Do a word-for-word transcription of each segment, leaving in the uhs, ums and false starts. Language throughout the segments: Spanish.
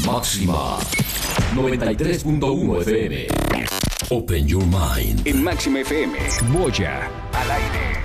Máxima noventa y tres punto uno F M. Open your mind. En Máxima F M. Moya. Al aire.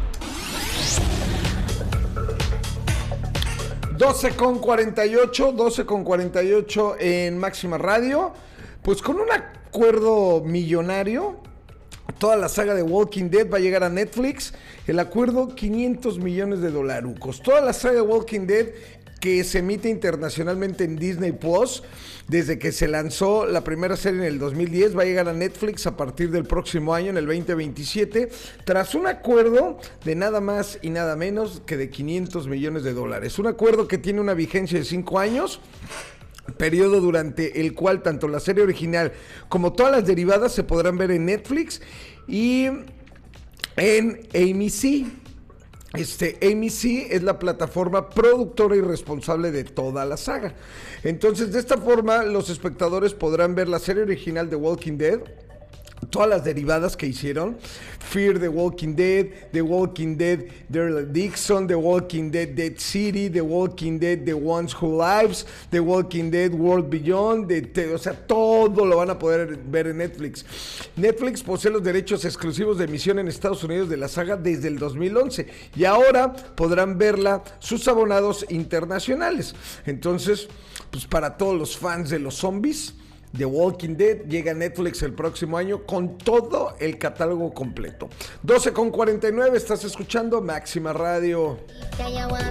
doce con cuarenta y ocho, doce con cuarenta y ocho en Máxima Radio. Pues con un acuerdo millonario, toda la saga de Walking Dead va a llegar a Netflix. El acuerdo, quinientos millones de dolarucos. Toda la saga de Walking Dead que se emite internacionalmente en Disney Plus, desde que se lanzó la primera serie en el dos mil diez, va a llegar a Netflix a partir del próximo año, en el veinte veintisiete, tras un acuerdo de nada más y nada menos que de quinientos millones de dólares. Un acuerdo que tiene una vigencia de cinco años, periodo durante el cual tanto la serie original como todas las derivadas se podrán ver en Netflix y en A M C. Este, A M C es la plataforma productora y responsable de toda la saga. Entonces, de esta forma, los espectadores podrán ver la serie original de Walking Dead, todas las derivadas que hicieron: Fear the Walking Dead, The Walking Dead, Daryl Dixon, The Walking Dead, Dead City, The Walking Dead, The Ones Who Lives, The Walking Dead, World Beyond, the, the, o sea, todo lo van a poder ver en Netflix. Netflix posee los derechos exclusivos de emisión en Estados Unidos de la saga desde el dos mil once y ahora podrán verla sus abonados internacionales. Entonces, pues para todos los fans de los zombies, The Walking Dead llega a Netflix el próximo año con todo el catálogo completo. doce con cuarenta y nueve, estás escuchando Máxima Radio.